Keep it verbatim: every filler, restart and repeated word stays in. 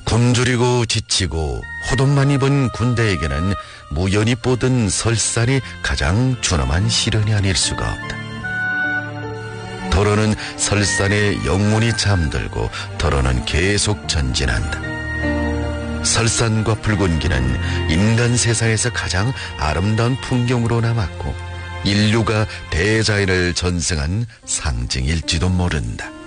굶주리고 지치고 호돈만 입은 군대에게는 무연히 뻗은 설산이 가장 준엄한 시련이 아닐 수가 없다. 도로는 설산에 영혼이 잠들고 도로는 계속 전진한다. 설산과 붉은기는 인간 세상에서 가장 아름다운 풍경으로 남았고 인류가 대자연을 전승한 상징일지도 모른다.